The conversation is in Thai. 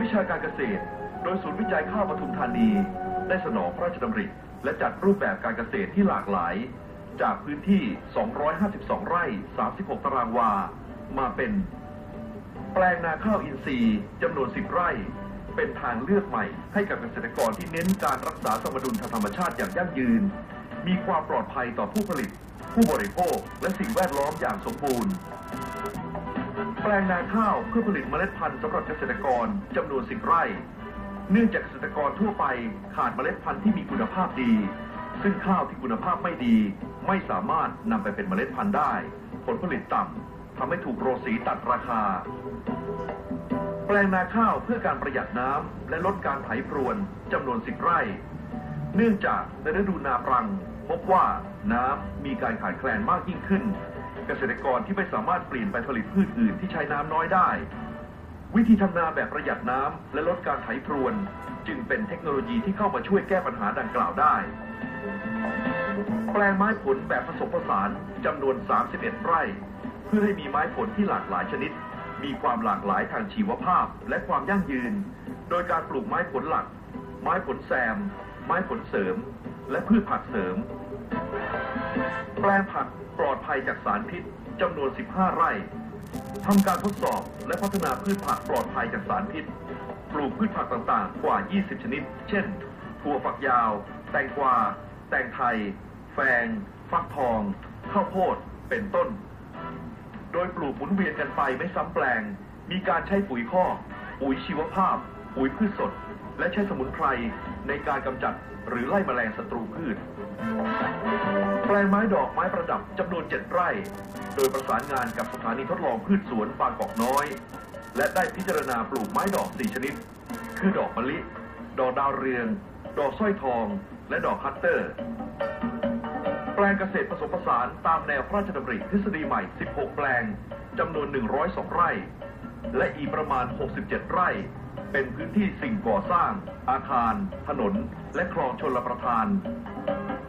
วิชาการเกษตรโดยศูนย์วิจัยข้าวปทุมธานีได้สนองพระราชดำริและจัดรูปแบบการเกษตรที่หลากหลายจากพื้นที่ 252 ไร่ 36 ตารางวามาเป็นแปลงนาข้าวอินทรีย์จำนวน 10 ไร่เป็นทางเลือกใหม่ให้กับเกษตรกรที่เน้นการรักษาสมดุลทางธรรมชาติอย่างยั่งยืนมีความปลอดภัยต่อผู้ผลิตผู้บริโภคและสิ่งแวดล้อมอย่างสมบูรณ์แปลงนาข้าวเพื่อผลิตเมล็ดพันธุ์สำหรับเกษตรกรจำนวน 10 ไร่เนื่องจากเกษตรกรทั่วไปขาดเมล็ดพันธุ์ที่มีคุณภาพดีซึ่งข้าวที่คุณภาพไม่ดีไม่สามารถนำไปเป็นเมล็ดพันธุ์ได้ผลผลิตต่ำทำให้ถูกโรงสีตัดราคาแปลงนาข้าวเพื่อการประหยัดน้ำและลดการไถพรวนจำนวน 10 ไร่เนื่องจากในฤดูนาปรังพบว่าน้ำมีการขาดแคลนมากยิ่งขึ้นเกษตรกรที่ไม่สามารถเปลี่ยนไปผลิตพืชอื่นที่ใช้น้ำน้อยได้วิธีทำนาแบบประหยัดน้ำและลดการไถพรวนจึงเป็นเทคโนโลยีที่เข้ามาช่วยแก้ปัญหาดังกล่าวได้แปลงไม้ผลแบบผสมผสานจำนวน 31 ไร่เพื่อให้มีไม้ผลที่หลากหลายชนิดมีความหลากหลายทางชีวภาพและความยั่งยืนโดยการปลูกไม้ผลหลักไม้ผลแซมไม้ผลเสริมและพืชผักเสริมแปลงผักปลอดภัยจากสารพิษจำนวน 15 ไร่ทำการทดสอบและพัฒนาพืชผักปลอดภัยจากสารพิษปลูกพืชผักต่างๆกว่า 20 ชนิดเช่นถั่วฝักยาวแตงกวาแตงไทยแฟงฟักทองข้าวโพดเป็นต้นโดยปลูกหมุนเวียนกันไปไม่ซ้ำแปลงมีการใช้ปุ๋ยคอกปุ๋ยชีวภาพปุ๋ยพืชสดและใช้สมุนไพรในการกำจัดหรือไล่แมลงศัตรูพืชแปลงไม้ดอกไม้ประดับจำนวน 7 ไร่โดยประสานงานกับสถานีทดลองพืชสวนบางกอกน้อยและได้พิจารณาปลูกไม้ดอก 4 ชนิดคือดอกมะลิดอกดาวเรืองดอกสร้อยทองและดอกฮัตเตอร์แปลงเกษตรผสมผสานตามแนวพระราชดำริทฤษฎีใหม่ 16 แปลงจำนวน 102 ไร่และอีกประมาณ 67 ไร่เป็นพื้นที่สิ่งก่อสร้างอาคารถนนและคลองชลประทาน